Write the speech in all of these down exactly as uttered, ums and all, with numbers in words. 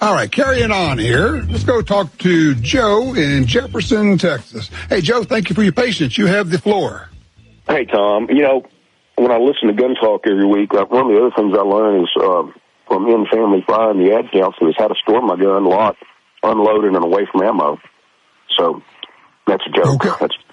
All right, carrying on here. Let's go talk to Joe in Jefferson, Texas. Hey, Joe, thank you for your patience. You have the floor. Hey, Tom. You know, when I listen to Gun Talk every week, one of the other things I learn is um, from In Family Fire and the ad counselor is how to store my gun locked, unloaded, and away from ammo. So that's a joke. Okay. That's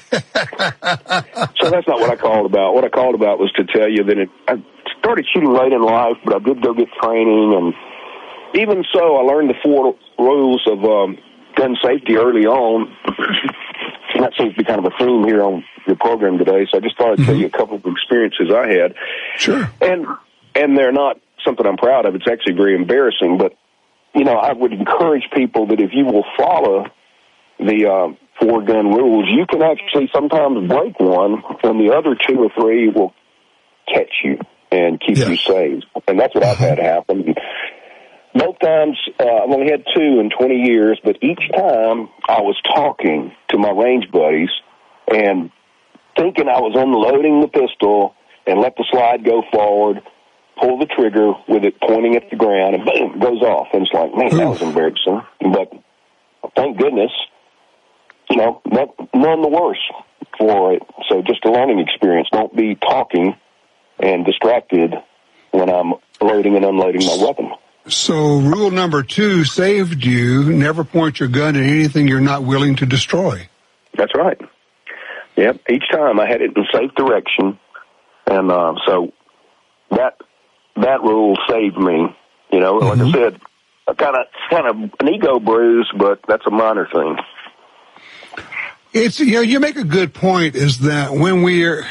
so that's not what I called about. What I called about was to tell you that it, I started shooting late in life, but I did go get training, and even so, I learned the four rules of um, gun safety early on. And that seems to be kind of a theme here on your program today, so I just thought I'd mm-hmm. tell you a couple of experiences I had. Sure. And and they're not something I'm proud of. It's actually very embarrassing, but, you know, I would encourage people that if you will follow the uh, four gun rules, you can actually sometimes break one, and the other two or three will catch you and keep yeah. you safe. And that's what I've had happen. Both times, uh, I've only had two in twenty years, but each time I was talking to my range buddies and thinking I was unloading the pistol and let the slide go forward, pull the trigger with it pointing at the ground, and boom, it goes off. And it's like, man, that was embarrassing. But thank goodness, you know, not, none the worse for it. So just a learning experience. Don't be talking and distracted when I'm loading and unloading my weapon. So rule number two saved you. Never point your gun at anything you're not willing to destroy. That's right. Yep. Each time I had it in safe direction. And uh, so that that rule saved me. You know, like mm-hmm. I said, a kind of kind of an ego bruise, but that's a minor thing. It's, you know, you make a good point, is that when we're,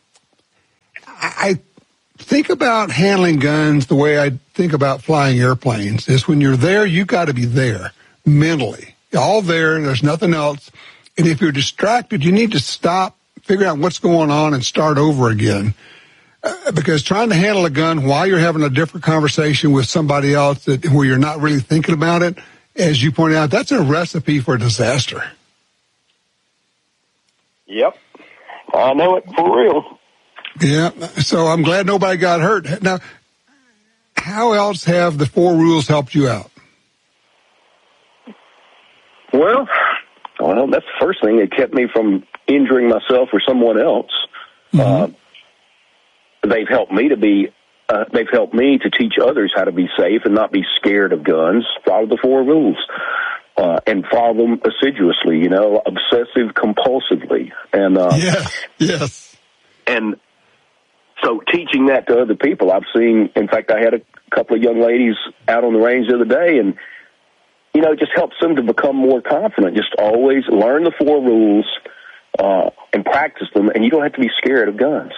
I think about handling guns the way I think about flying airplanes, is when you're there, you got to be there mentally. You're all there, there's nothing else. And if you're distracted, you need to stop, figure out what's going on, and start over again. Uh, because trying to handle a gun while you're having a different conversation with somebody else that, where you're not really thinking about it, as you pointed out, that's a recipe for disaster. Yep. I know it for real. Yeah, so I'm glad nobody got hurt. Now, how else have the four rules helped you out? Well, well, that's the first thing. It kept me from injuring myself or someone else. Mm-hmm. Uh, they've helped me to be, uh, they've helped me to teach others how to be safe and not be scared of guns. Follow the four rules. Uh, and follow them assiduously, you know, obsessive compulsively. And, uh, yes, yes. And so teaching that to other people, I've seen, in fact, I had a couple of young ladies out on the range the other day, and, you know, it just helps them to become more confident. Just always learn the four rules uh, and practice them, and you don't have to be scared of guns.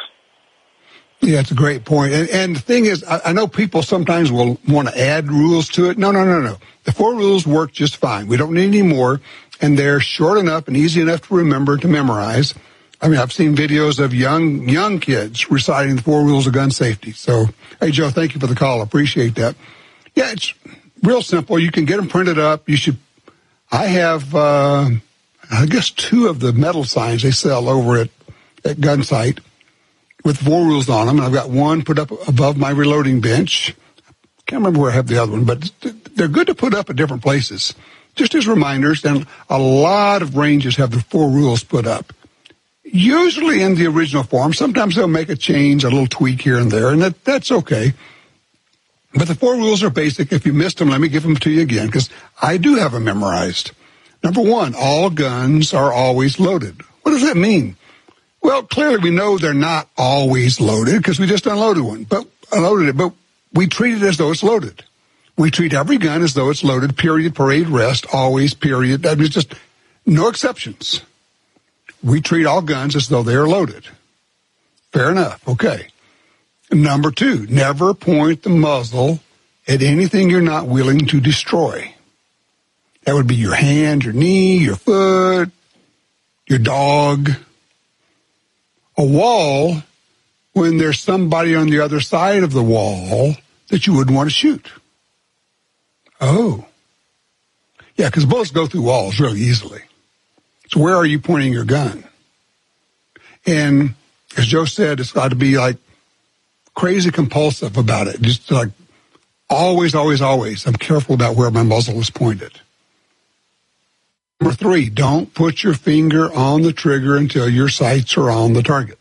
Yeah, it's a great point. And, and the thing is, I, I know people sometimes will want to add rules to it. No, no, no, no. The four rules work just fine. We don't need any more, and they're short enough and easy enough to remember, to memorize. I mean, I've seen videos of young young kids reciting the four rules of gun safety. So, hey, Joe, thank you for the call. Appreciate that. Yeah, it's real simple. You can get them printed up. You should. I have, uh, I guess, two of the metal signs they sell over at, at Gunsight with four rules on them. And I've got one put up above my reloading bench. Can't remember where I have the other one, but they're good to put up at different places, just as reminders. And a lot of ranges have the four rules put up, usually in the original form. Sometimes they'll make a change, a little tweak here and there, and that, that's okay. But the four rules are basic. If you missed them, let me give them to you again, because I do have them memorized. Number one, all guns are always loaded. What does that mean? Well, clearly we know they're not always loaded because we just unloaded one, but unloaded it, but we treat it as though it's loaded. We treat every gun as though it's loaded, period, parade, rest, always, period. I mean, it's just no exceptions. We treat all guns as though they are loaded. Fair enough. Okay. Number two, never point the muzzle at anything you're not willing to destroy. That would be your hand, your knee, your foot, your dog. A wall, when there's somebody on the other side of the wall that you wouldn't want to shoot. Oh. Yeah, because bullets go through walls really easily. So where are you pointing your gun? And as Joe said, it's got to be like crazy compulsive about it. Just like always, always, always, I'm careful about where my muzzle is pointed. Number three, don't put your finger on the trigger until your sights are on the target.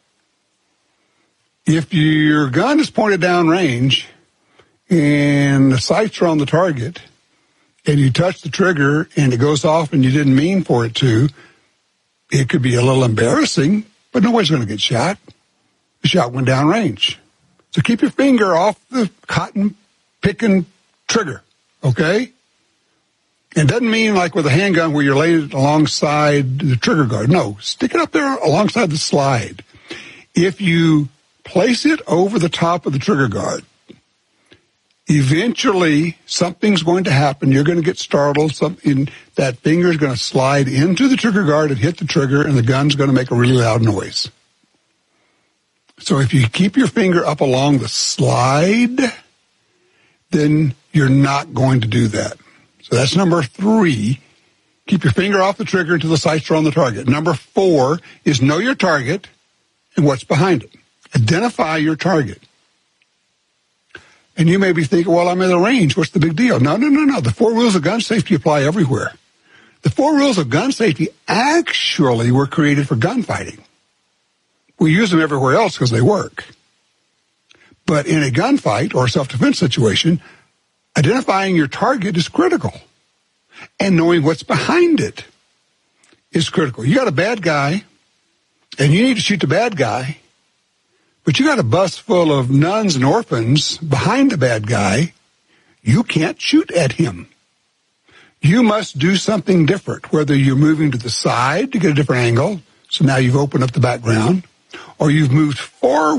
If your gun is pointed downrange and the sights are on the target and you touch the trigger and it goes off and you didn't mean for it to, it could be a little embarrassing, but nobody's going to get shot. The shot went downrange. So keep your finger off the cotton picking trigger, okay? It doesn't mean like with a handgun where you're laying it alongside the trigger guard. No, stick it up there alongside the slide. If you place it over the top of the trigger guard, eventually something's going to happen. You're going to get startled. Something, that finger is going to slide into the trigger guard and hit the trigger, and the gun's going to make a really loud noise. So if you keep your finger up along the slide, then you're not going to do that. So that's number three. Keep your finger off the trigger until the sights are on the target. Number four is know your target and what's behind it. Identify your target. And you may be thinking, well, I'm in the range. What's the big deal? No, no, no, no. The four rules of gun safety apply everywhere. The four rules of gun safety actually were created for gunfighting. We use them everywhere else because they work. But in a gunfight or self-defense situation, identifying your target is critical. And knowing what's behind it is critical. You got a bad guy, and you need to shoot the bad guy, but you got a bus full of nuns and orphans behind the bad guy. You can't shoot at him. You must do something different, whether you're moving to the side to get a different angle, so now you've opened up the background, or you've moved forward